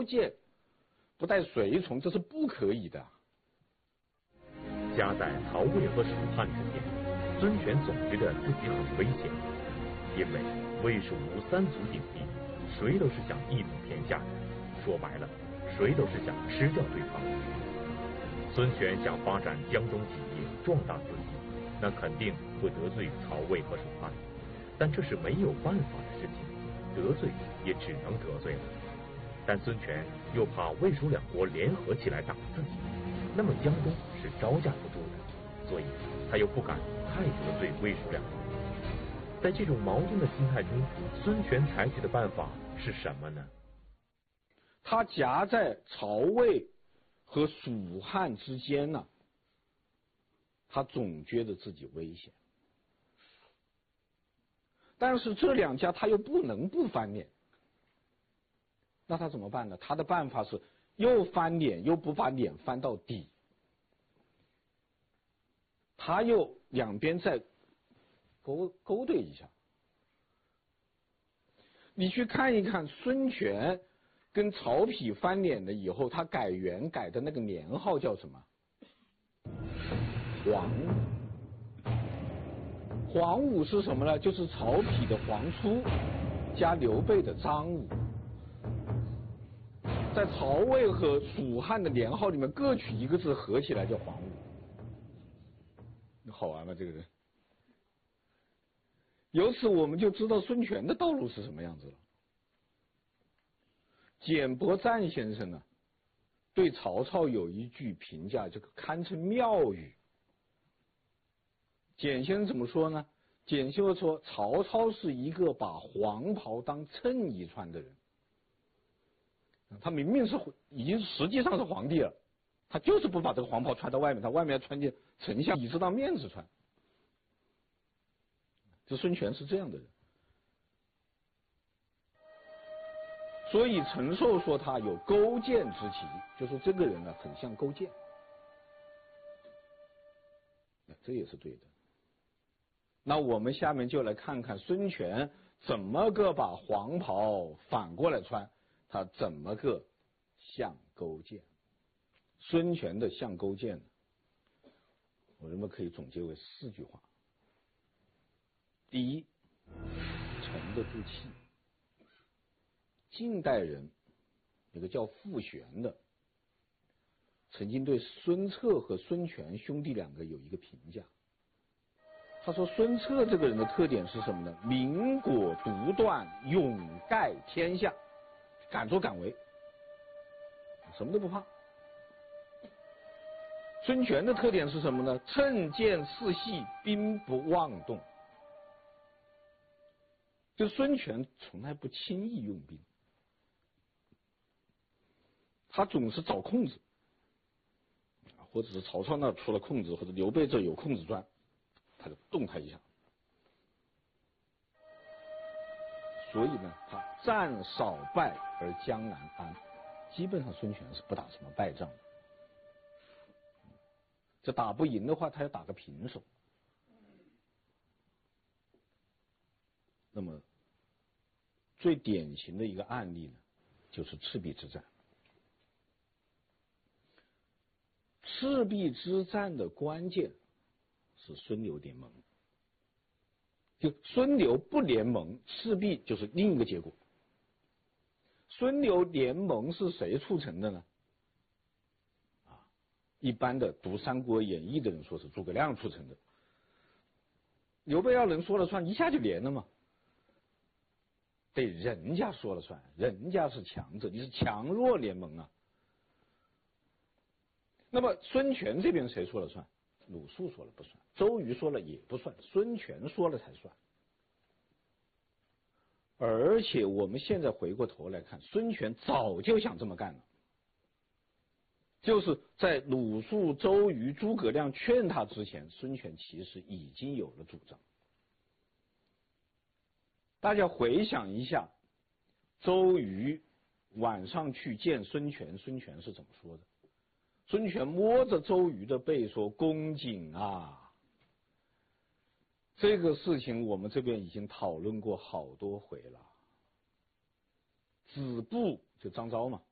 剑，不带随从，这是不可以的。 夹在曹魏和蜀汉之间，孙权总觉得自己很危险，因为魏蜀吴三足鼎立，谁都是想一统天下的，说白了，谁都是想吃掉对方。孙权想发展江东企业，壮大自己，那肯定会得罪曹魏和蜀汉，但这是没有办法的事情，得罪也只能得罪了。但孙权又怕魏蜀两国联合起来打自己，那么江东是招架不住的，所以他又不敢太得罪魏蜀两国。在这种矛盾的心态中，孙权采取的办法是什么呢？ 他夹在曹魏和蜀汉之间呢，他总觉得自己危险，但是这两家他又不能不翻脸，那他怎么办呢？他的办法是又翻脸又不把脸翻到底，他又两边再勾兑一下。你去看一看孙权跟曹丕翻脸了以后，他改元改的那个年号叫什么？黄武。黄武是什么呢？就是曹丕的黄初加刘备的张武。在曹魏和蜀汉的年号里面各取一个字，合起来叫黄武。好玩吗？这个人。由此我们就知道孙权的道路是什么样子了。简伯赞先生呢，对曹操有一句评价，这个堪称妙语。简先生怎么说呢？简先生说，曹操是一个把黄袍当衬衣穿的人。他明明是已经实际上是皇帝了，他就是不把这个黄袍穿到外面，他外面要穿件丞相，以致当面子穿。这孙权是这样的人。所以陈寿说他有勾践之奇，就说这个人呢很像勾践，这也是对的。那我们下面就来看看孙权怎么个把黄袍反过来穿，他怎么个像勾践。孙权的像勾践呢，我认为可以总结为4句话。第一，沉得住气。近代人有个叫傅玄的，曾经对孙策和孙权兄弟两个有一个评价。他说孙策这个人的特点是什么呢？明果独断，勇盖天下，敢作敢为，什么都不怕。孙权的特点是什么呢？趁剑四系，兵不妄动。就孙权从来不轻易用兵，他总是找空子，或者是曹操那出了空子，或者刘备这有空子钻，他就动他一下。所以呢，他战少败而江南安，基本上孙权是不打什么败仗的。这打不赢的话，他要打个平手。那么最典型的一个案例呢，就是赤壁之战。赤壁之战的关键是孙刘联盟，就孙刘不联盟，赤壁就是另一个结果。孙刘联盟是谁促成的呢？一般的读《三国演义》的人说是诸葛亮促成的。刘备要能说了算，一下就连了嘛。得人家说了算，人家是强者，你是强弱联盟啊。那么孙权这边谁说了算？鲁肃说了不算，周瑜说了也不算，孙权说了才算。而且我们现在回过头来看，孙权早就想这么干了，就是在鲁肃、周瑜、诸葛亮劝他之前，孙权其实已经有了主张。大家回想一下，周瑜晚上去见孙权，孙权是怎么说的？孙权摸着周瑜的背说：“公瑾啊！”这个事情我们这边已经讨论过好多回了。子布就张昭嘛，